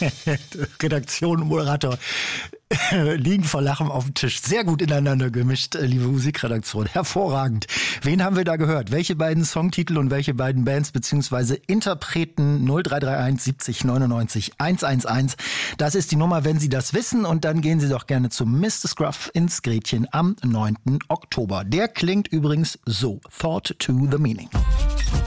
Redaktion und Moderator liegen vor Lachen auf dem Tisch. Sehr gut ineinander gemischt, liebe Musikredaktion. Hervorragend. Wen haben wir da gehört? Welche beiden Songtitel und welche beiden Bands bzw. Interpreten? 0331 70 99 111. Das ist die Nummer, wenn Sie das wissen. Und dann gehen Sie doch gerne zu Mr. Scruff ins Gretchen am 9. Oktober. Der klingt übrigens so. Thought to the Meaning.